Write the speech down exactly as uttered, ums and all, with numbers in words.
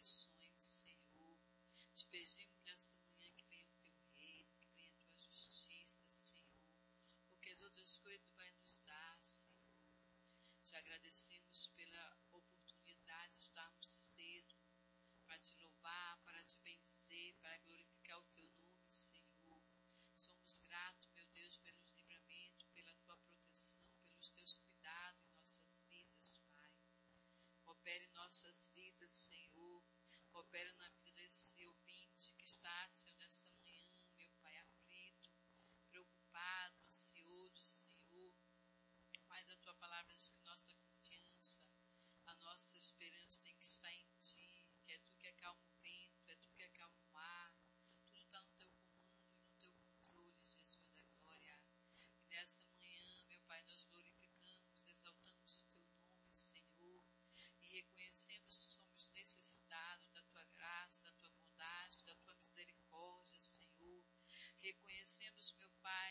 nações, Senhor. Te pedimos nessa manhã que venha o teu reino, que venha a tua justiça, Senhor, porque as outras coisas tu vai nos dar, Senhor. Te agradecemos pela oportunidade de estarmos cedo para te louvar, para te bendizer, para glorificar o teu nome, Senhor. Somos gratos, meu Deus, pelos livramentos, pela tua proteção, pelos teus cuidados em nossas vidas, Pai. Opere em nossas vidas, Senhor. Opere na vida desse ouvinte que está, Senhor, nessa manhã, meu Pai, aflito, preocupado, ansioso, Senhor. Mas a tua palavra diz que nossa confiança, a nossa esperança tem que estar em ti, que é tu que acalma o vento, é tu que acalma o mar. Tudo está no teu comando e no teu controle, Jesus da glória. E nessa manhã, meu Pai, nós glorificamos, exaltamos o teu nome, Senhor, e reconhecemos que somos necessitados da tua graça, da tua bondade, da tua misericórdia, Senhor. Reconhecemos, meu Pai,